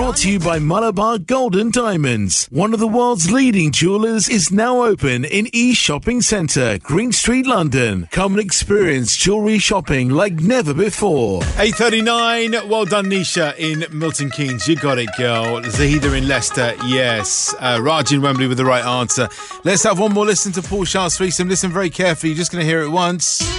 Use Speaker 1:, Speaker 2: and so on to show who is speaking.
Speaker 1: Brought to you by Malabar Golden Diamonds. One of the world's leading jewellers is now open in E-Shopping Centre, Green Street, London. Come and experience jewellery shopping like never before.
Speaker 2: 8:39. Well done, Nisha in Milton Keynes. You got it, girl. Zahida in Leicester. Yes. Raj in Wembley with the right answer. Let's have one more listen to Paul Sharp's threesome. Listen very carefully. You're just going to hear it once.